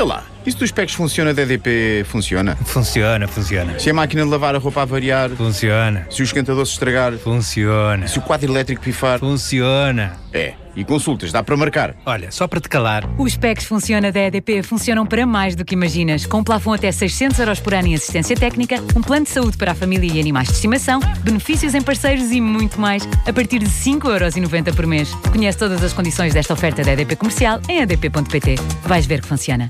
Olha lá, isso dos PECs funciona da EDP funciona? Funciona. Se a máquina de lavar a roupa a variar? Funciona. Se o esquentador se estragar? Funciona. Se o quadro elétrico pifar? Funciona. E consultas, dá para marcar? Olha, só para te calar. Os PECs Funciona da EDP funcionam para mais do que imaginas. Com plafond até 600 € por ano em assistência técnica, um plano de saúde para a família e animais de estimação, benefícios em parceiros e muito mais, a partir de 5,90€ por mês. Conhece todas as condições desta oferta da EDP Comercial em edp.pt. Vais ver que funciona.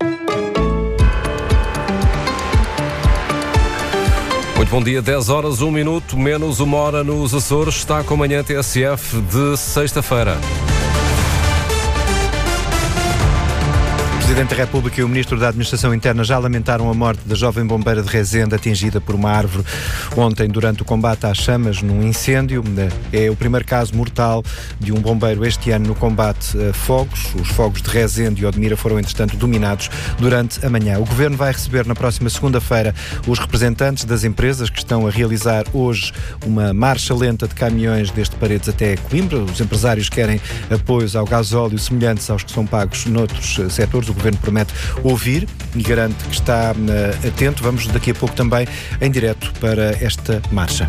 Muito bom dia, 10 horas, 1 minuto, menos 1 hora nos Açores. Está com a manhã TSF de sexta-feira. O Presidente da República e o Ministro da Administração Interna já lamentaram a morte da jovem bombeira de Rezende atingida por uma árvore ontem durante o combate às chamas num incêndio. É o primeiro caso mortal de um bombeiro este ano no combate a fogos. Os fogos de Rezende e Odmira foram, entretanto, dominados durante a manhã. O Governo vai receber na próxima segunda-feira os representantes das empresas que estão a realizar hoje uma marcha lenta de caminhões desde Paredes até Coimbra. Os empresários querem apoios ao gasóleo semelhantes aos que são pagos noutros setores. O Governo promete ouvir e garante que está atento. Vamos daqui a pouco também em direto para esta marcha.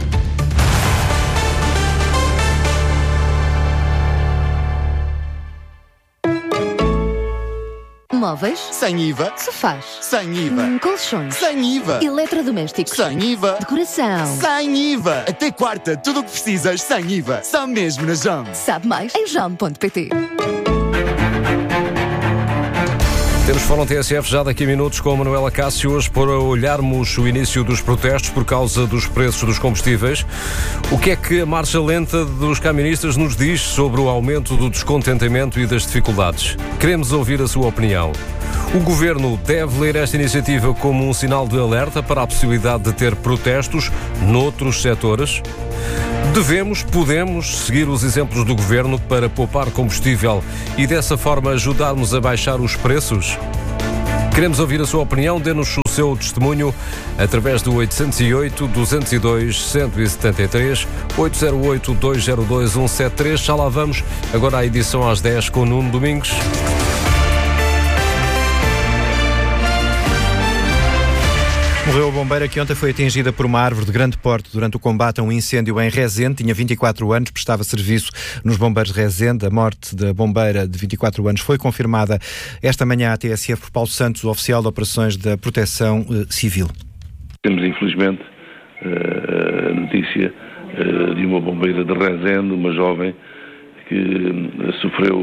Móveis? Sem IVA. Sofás? Sem IVA. Colchões? Sem IVA. Eletrodomésticos? Sem IVA. Decoração? Sem IVA. Até quarta, tudo o que precisas sem IVA. Só mesmo na JOM. Sabe mais em JOM.pt. Temos Fórum TSF já daqui a minutos com a Manuela Cássio, hoje para olharmos o início dos protestos por causa dos preços dos combustíveis. O que é que a marcha lenta dos camionistas nos diz sobre o aumento do descontentamento e das dificuldades? Queremos ouvir a sua opinião. O Governo deve ler esta iniciativa como um sinal de alerta para a possibilidade de ter protestos noutros setores? Podemos seguir os exemplos do Governo para poupar combustível e dessa forma ajudarmos a baixar os preços? Queremos ouvir a sua opinião, dê-nos o seu testemunho através do 808-202-173, 808-202-173. Já lá vamos, agora à edição às 10 com Nuno Domingos. Morreu a bombeira que ontem foi atingida por uma árvore de grande porte durante o combate a um incêndio em Rezende. Tinha 24 anos, prestava serviço nos bombeiros de Rezende. A morte da bombeira de 24 anos foi confirmada esta manhã à TSF por Paulo Santos, o oficial de operações da Proteção Civil. Temos, infelizmente, a notícia de uma bombeira de Rezende, uma jovem que sofreu,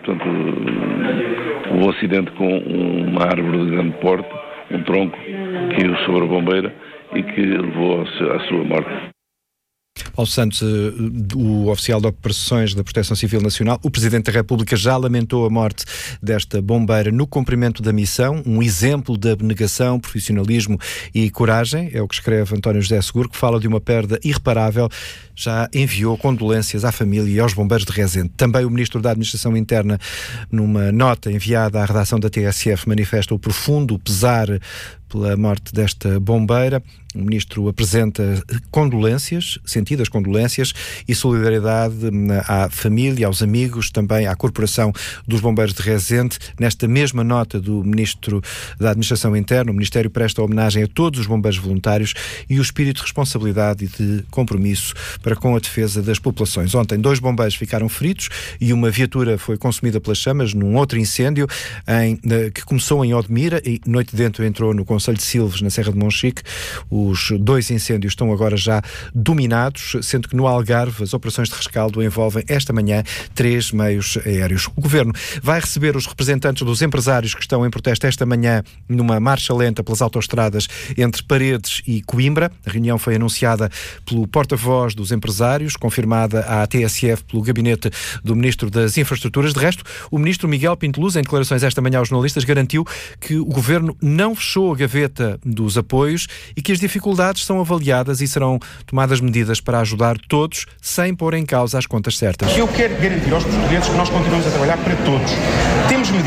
um acidente com uma árvore de grande porte, um tronco que caiu sobre a bombeira e que levou à sua morte. Paulo Santos, o oficial de operações da Proteção Civil Nacional, o Presidente da República já lamentou a morte desta bombeira no cumprimento da missão, um exemplo de abnegação, profissionalismo e coragem, é o que escreve António José Seguro, que fala de uma perda irreparável. Já enviou condolências à família e aos bombeiros de Rezende. Também o Ministro da Administração Interna, numa nota enviada à redação da TSF, manifesta o profundo pesar pela morte desta bombeira. O Ministro apresenta condolências, sentidas condolências e solidariedade à família, aos amigos, também à Corporação dos Bombeiros de Rezende. Nesta mesma nota do Ministro da Administração Interna, o Ministério presta homenagem a todos os bombeiros voluntários e o espírito de responsabilidade e de compromisso para com a defesa das populações. Ontem, 2 bombeiros ficaram feridos e uma viatura foi consumida pelas chamas num outro incêndio que começou em Odmira e noite dentro entrou no Concelho de Silves, na Serra de Monchique. Os 2 incêndios estão agora já dominados, sendo que no Algarve as operações de rescaldo envolvem esta manhã 3 meios aéreos. O Governo vai receber os representantes dos empresários que estão em protesto esta manhã numa marcha lenta pelas autoestradas entre Paredes e Coimbra. A reunião foi anunciada pelo porta-voz dos empresários, confirmada à TSF pelo gabinete do Ministro das Infraestruturas. De resto, o Ministro Miguel Pinteluz, em declarações esta manhã aos jornalistas, garantiu que o Governo não fechou a gaveta dos apoios e que as dificuldades são avaliadas e serão tomadas medidas para ajudar todos, sem pôr em causa as contas certas. Eu quero garantir aos portugueses que nós continuamos a trabalhar para todos. Temos medidas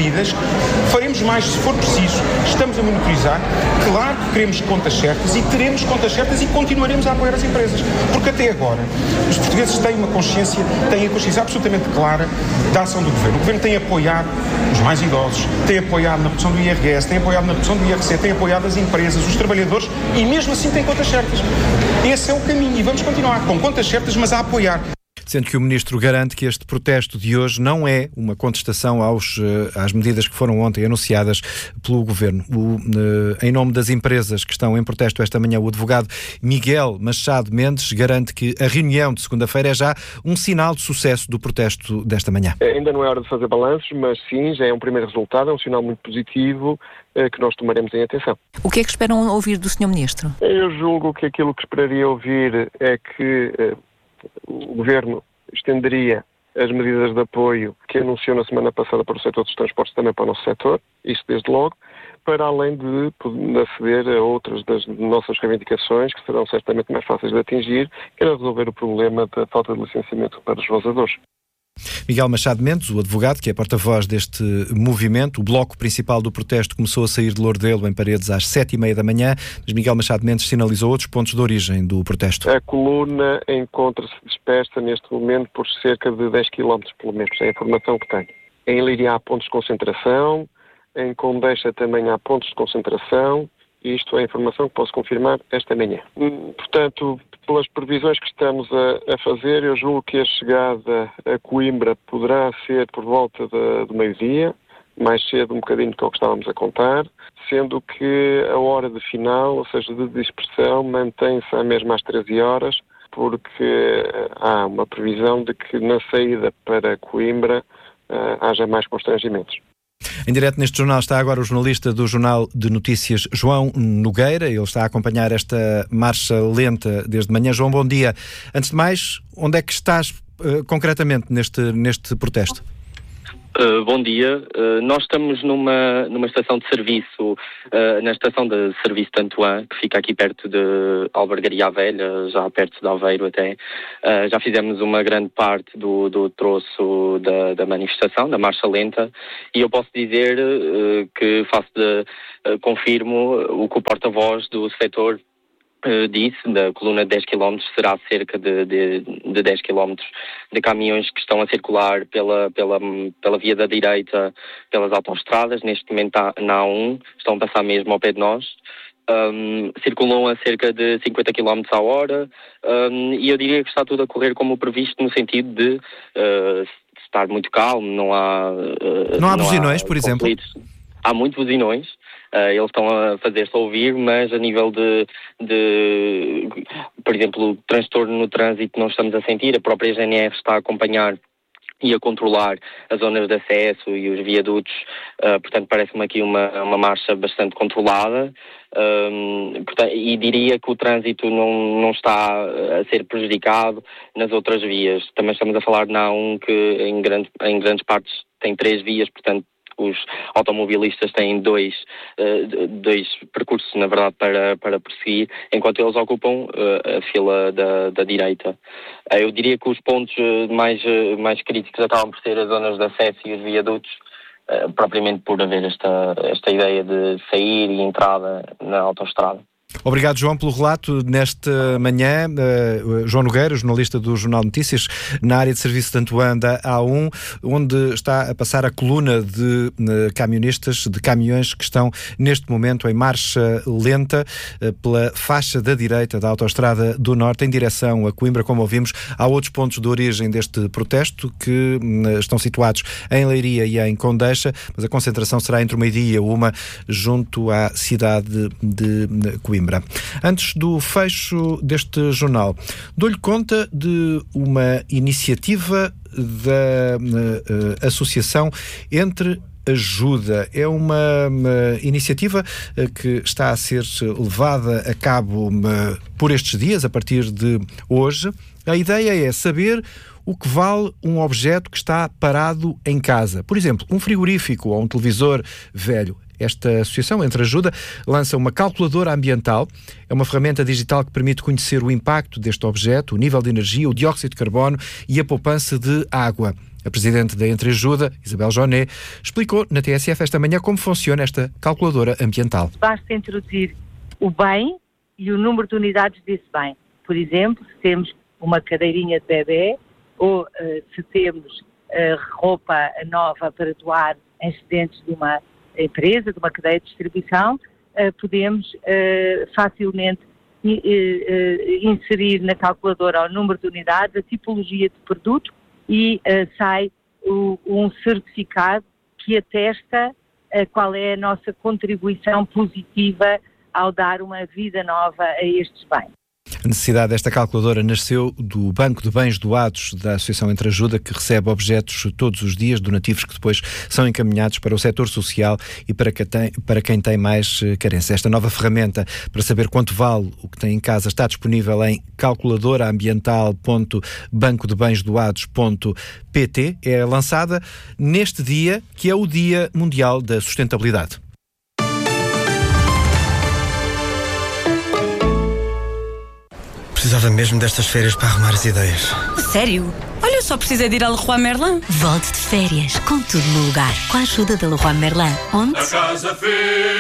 medidas, faremos mais se for preciso. Estamos a monitorizar. Claro que queremos contas certas e teremos contas certas e continuaremos a apoiar as empresas. Porque até agora os portugueses têm a consciência absolutamente clara da ação do Governo. O Governo tem apoiado os mais idosos, tem apoiado na redução do IRS, tem apoiado na redução do IRC, tem apoiado as empresas, os trabalhadores e mesmo assim tem contas certas. Esse é o caminho e vamos continuar com contas certas, mas a apoiar. Sendo que o Ministro garante que este protesto de hoje não é uma contestação às medidas que foram ontem anunciadas pelo Governo. Em nome das empresas que estão em protesto esta manhã, o advogado Miguel Machado Mendes garante que a reunião de segunda-feira é já um sinal de sucesso do protesto desta manhã. Ainda não é hora de fazer balanços, mas sim, já é um primeiro resultado, é um sinal muito positivo que nós tomaremos em atenção. O que é que esperam ouvir do Sr. Ministro? Eu julgo que aquilo que esperaria ouvir é que o Governo estenderia as medidas de apoio que anunciou na semana passada para o setor dos transportes também para o nosso setor, isto desde logo, para além de aceder a outras das nossas reivindicações, que serão certamente mais fáceis de atingir, que era resolver o problema da falta de licenciamento para os vazadores. Miguel Machado Mendes, o advogado, que é porta-voz deste movimento. O bloco principal do protesto começou a sair de Lourdelo, em Paredes, às 7h30 da manhã, mas Miguel Machado Mendes sinalizou outros pontos de origem do protesto. A coluna encontra-se dispersa neste momento por cerca de 10 km, pelo menos, é a informação que tenho. Em Leiria há pontos de concentração, em Condeixa também há pontos de concentração, e isto é a informação que posso confirmar esta manhã. Portanto, pelas previsões que estamos a fazer, eu julgo que a chegada a Coimbra poderá ser por volta do meio-dia, mais cedo um bocadinho do que estávamos a contar, sendo que a hora de final, ou seja, de dispersão, mantém-se à mesma às 13 horas, porque há uma previsão de que na saída para Coimbra haja mais constrangimentos. Em direto neste jornal está agora o jornalista do Jornal de Notícias, João Nogueira. Ele está a acompanhar esta marcha lenta desde manhã. João, bom dia. Antes de mais, onde é que estás concretamente neste protesto? Bom dia. Nós estamos numa estação de serviço, na estação de serviço de Antoine, que fica aqui perto de Albergaria Velha, já perto de Aveiro até. Já fizemos uma grande parte do troço da manifestação, da marcha lenta, e eu posso dizer que confirmo o que o porta-voz do setor disse, da coluna de 10 km será cerca de 10 km de caminhões que estão a circular pela via da direita, pelas autoestradas. Neste momento na A1, estão a passar mesmo ao pé de nós. Circulam a cerca de 50 km à hora, e eu diria que está tudo a correr como previsto, no sentido de estar muito calmo, não há buzinões, por exemplo? Há muitos buzinões. Eles estão a fazer-se ouvir, mas a nível de, por exemplo, o transtorno no trânsito não estamos a sentir. A própria GNR está a acompanhar e a controlar as zonas de acesso e os viadutos, portanto parece-me aqui uma marcha bastante controlada, e diria que o trânsito não está a ser prejudicado nas outras vias. Também estamos a falar na A1, que em grandes partes tem 3 vias, portanto os automobilistas têm dois percursos, na verdade, para prosseguir, enquanto eles ocupam a fila da direita. Eu diria que os pontos mais críticos acabam por ser as zonas de acesso e os viadutos, propriamente por haver esta ideia de sair e entrada na autoestrada. Obrigado, João, pelo relato nesta manhã. João Nogueira, jornalista do Jornal de Notícias, na área de serviço de Antoine da A1, onde está a passar a coluna de camionistas, de caminhões que estão neste momento em marcha lenta pela faixa da direita da Autoestrada do Norte em direção a Coimbra. Como ouvimos, há outros pontos de origem deste protesto que estão situados em Leiria e em Condeixa, mas a concentração será entre o meio-dia e 1 junto à cidade de Coimbra. Antes do fecho deste jornal, dou-lhe conta de uma iniciativa da Associação Entre Ajuda. É uma iniciativa que está a ser levada a cabo por estes dias, a partir de hoje. A ideia é saber o que vale um objeto que está parado em casa. Por exemplo, um frigorífico ou um televisor velho. Esta associação, Entre Ajuda, lança uma calculadora ambiental. É uma ferramenta digital que permite conhecer o impacto deste objeto, o nível de energia, o dióxido de carbono e a poupança de água. A presidente da Entreajuda, Isabel Joné, explicou na TSF esta manhã como funciona esta calculadora ambiental. Basta introduzir o bem e o número de unidades desse bem. Por exemplo, se temos uma cadeirinha de bebê ou se temos roupa nova para doar em excedentes de uma empresa, de uma cadeia de distribuição, podemos facilmente inserir na calculadora o número de unidades, a tipologia de produto e sai um certificado que atesta qual é a nossa contribuição positiva ao dar uma vida nova a estes bens. A necessidade desta calculadora nasceu do Banco de Bens Doados da Associação Entreajuda, que recebe objetos todos os dias, donativos que depois são encaminhados para o setor social e para quem tem mais carência. Esta nova ferramenta para saber quanto vale o que tem em casa está disponível em calculadora.bancodebensdoados.pt. É lançada neste dia, que é o Dia Mundial da Sustentabilidade. Precisava mesmo destas férias para arrumar as ideias. Sério? Olha, só precisa de ir a Leroy Merlin. Volte de férias, com tudo no lugar, com a ajuda da Leroy Merlin. Onde? A casa fica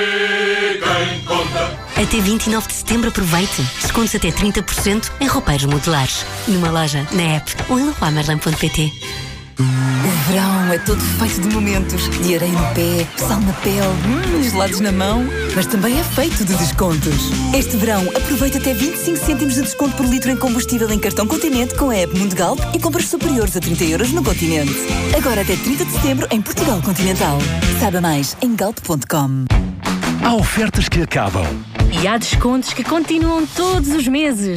em conta. Até 29 de setembro aproveite. Descontos até 30% em roupeiros modulares. Numa loja, na app ou em leroymerlin.pt. O verão é todo feito de momentos. De areia no pé, sal na pele, gelados na mão. Mas também é feito de descontos. Este verão, aproveita até 25 cêntimos de desconto por litro em combustível em cartão Continente com a app Mundigalp e compras superiores a 30 € no Continente. Agora até 30 de setembro em Portugal Continental. Saiba mais em galp.com. Há ofertas que acabam. E há descontos que continuam todos os meses.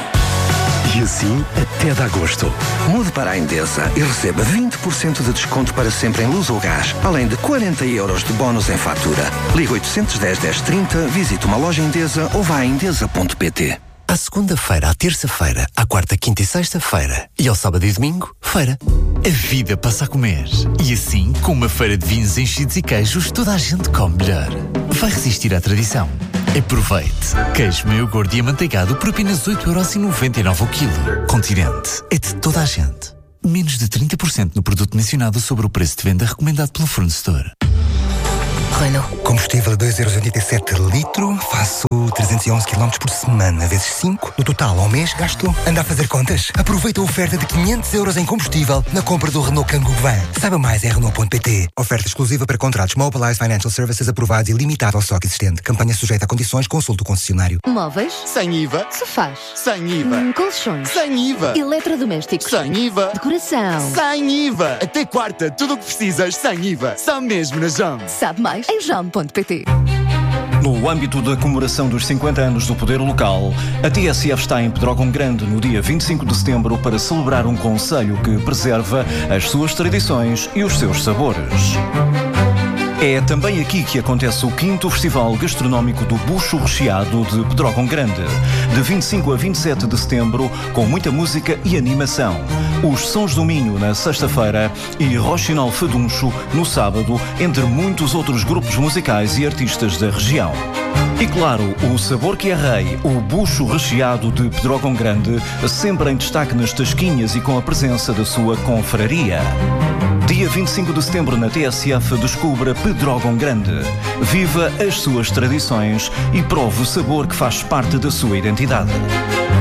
E assim até de agosto. Mude para a Endesa e receba 20% de desconto para sempre em luz ou gás, além de 40 € de bónus em fatura. Ligue 810 1030, visite uma loja Endesa ou vá a endesa.pt. À segunda-feira, à terça-feira, à quarta, quinta e sexta-feira e ao sábado e domingo, feira. A vida passa a comer. E assim, com uma feira de vinhos enchidos e queijos, toda a gente come melhor. Vai resistir à tradição. Aproveite. Queijo meio gordo e amanteigado por apenas 8,99€ o quilo. Continente. É de toda a gente. Menos de 30% no produto mencionado sobre o preço de venda recomendado pelo fornecedor. Renault. Combustível a 2,87€ litro, faço 311 km por semana, vezes 5. No total, ao mês, gasto. Anda a fazer contas? Aproveita a oferta de 500€ em combustível na compra do Renault Kangoo Van. Saiba mais em Renault.pt. Oferta exclusiva para contratos Mobilize Financial Services aprovados e limitada ao estoque existente. Campanha sujeita a condições, consulte o concessionário. Móveis. Sem IVA. Sofás. Sem IVA. Colchões. Sem IVA. Eletrodomésticos. Sem IVA. Decoração. Sem IVA. Até quarta, tudo o que precisas sem IVA. Só mesmo na JAM. Sabe mais em JAM.pt. No âmbito da comemoração dos 50 anos do poder local, a TSF está em Pedrógão Grande no dia 25 de setembro para celebrar um concelho que preserva as suas tradições e os seus sabores. É também aqui que acontece o 5º Festival Gastronómico do Bucho Recheado de Pedrógão Grande, de 25 a 27 de setembro, com muita música e animação. Os Sons do Minho na sexta-feira e Rochinol Faduncho no sábado, entre muitos outros grupos musicais e artistas da região. E claro, o sabor que é rei, o bucho recheado de Pedrógão Grande, sempre em destaque nas tasquinhas e com a presença da sua confraria. Dia 25 de setembro na TSF, descubra Pedrógão Grande. Viva as suas tradições e prove o sabor que faz parte da sua identidade.